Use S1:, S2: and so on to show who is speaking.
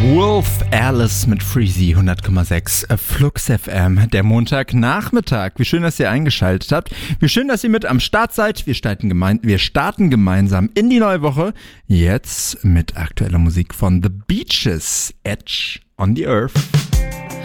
S1: Wolf Alice mit Freezy 100,6 Flux FM, der Montagnachmittag. Wie schön, dass ihr eingeschaltet habt. Wie schön, dass ihr mit am Start seid. Wir starten gemeinsam in die neue Woche. Jetzt mit aktueller Musik von The Beaches, Edge on the Earth.